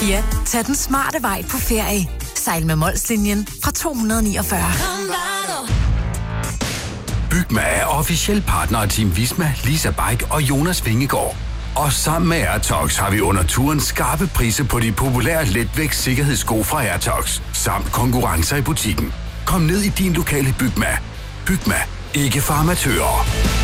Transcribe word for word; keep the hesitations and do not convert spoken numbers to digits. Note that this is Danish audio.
Ja, tag den smarte vej på ferie. Sejl med Molslinjen fra to hundrede og niogfyrre. Bygma er officiel partner af Team Visma, Lisa Bike og Jonas Vingegaard. Og sammen med Airtox har vi under turen skarpe priser på de populære letvægts sikkerhedssko fra Airtox, samt konkurrencer i butikken. Kom ned i din lokale Bygma. Bygma, ikke for amatører.